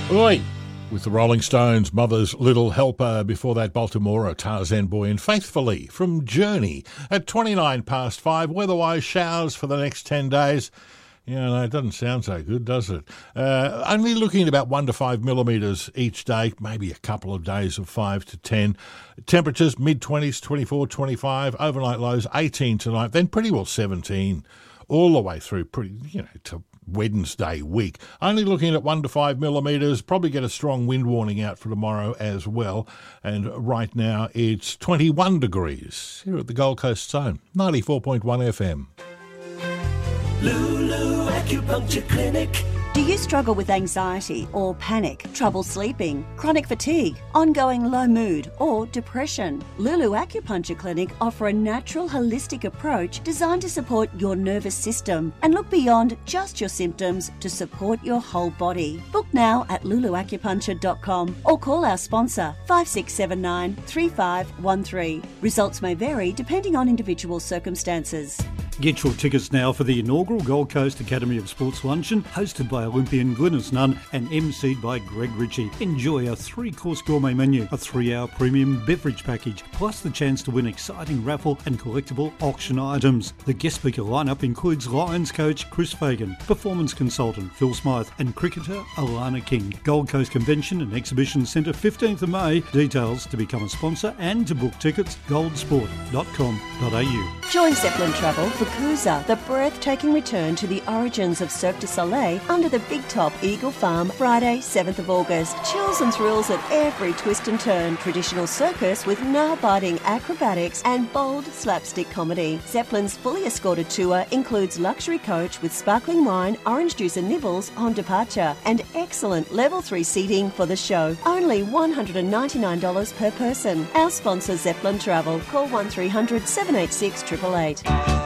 Oi! With the Rolling Stones, Mother's Little Helper. Before that, Baltimore, Tarzan Boy, and Faithfully from Journey. At 29 past 5, weather-wise showers for the next 10 days. Yeah, no, it doesn't sound so good, does it? Only looking at about 1 to 5 millimetres each day, maybe a couple of days of 5 to 10. Temperatures mid-20s, 24, 25. Overnight lows 18 tonight, then pretty well 17 all the way through to Wednesday week. Only looking at 1 to 5 millimetres, probably get a strong wind warning out for tomorrow as well. And right now it's 21 degrees here at the Gold Coast Zone, 94.1 FM. Lulu Acupuncture Clinic. Do you struggle with anxiety or panic, trouble sleeping, chronic fatigue, ongoing low mood or depression? Lulu Acupuncture Clinic offer a natural holistic approach designed to support your nervous system and look beyond just your symptoms to support your whole body. Book now at luluacupuncture.com or call our sponsor 5679 3513. Results may vary depending on individual circumstances. Get your tickets now for the inaugural Gold Coast Academy of Sports Luncheon, hosted by Olympian Glynis Nunn and emceed by Greg Ritchie. Enjoy a 3-course gourmet menu, a 3-hour premium beverage package, plus the chance to win exciting raffle and collectible auction items. The guest speaker lineup includes Lions coach Chris Fagan, performance consultant Phil Smythe, and cricketer Alana King. Gold Coast Convention and Exhibition Centre, 15th of May. Details to become a sponsor and to book tickets, goldsport.com.au. Join Zeppelin Travel for Cruiser, the breathtaking return to the origins of Cirque du Soleil under the Big Top Eagle Farm, Friday, 7th of August. Chills and thrills at every twist and turn. Traditional circus with nail-biting acrobatics and bold slapstick comedy. Zeppelin's fully escorted tour includes luxury coach with sparkling wine, orange juice and nibbles on departure, and excellent level 3 seating for the show. Only $199 per person. Our sponsor, Zeppelin Travel. Call 1300 786 888.